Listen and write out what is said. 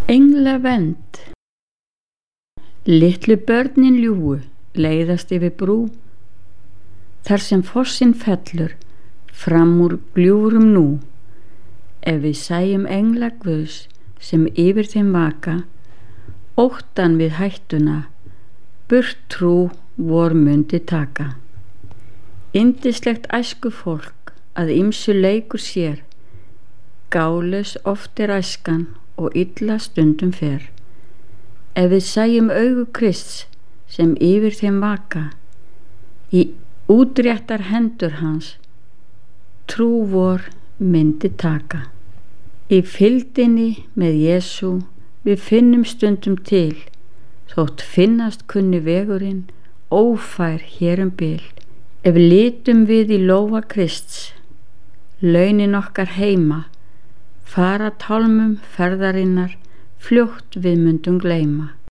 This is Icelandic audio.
Engla vend. Litlu börnin ljúfu leiðast yfir brú, þar sem fossinn fellur fram úr gljúfrum nú. Ef við sæjum engla Guðs sem yfir þeim vaka, óttan við hættuna, burt trú vor mundi taka. Yndislegt æsku fólk að ýmsu leikur sér, gálaus oft æskan og illa stundum fer. Ef við sæjum augu Krists sem yfir þeim vaka, í útréttar hendur hans trú vor myndi taka. Í fylgdinni með Jesú við finnum stundum til, þótt finnast kunni vegurinn ófær hér bil. Ef litum við í lófa Krists, launin okkar heima, fara tálmum ferðarinnar fljótt við mundum gleyma.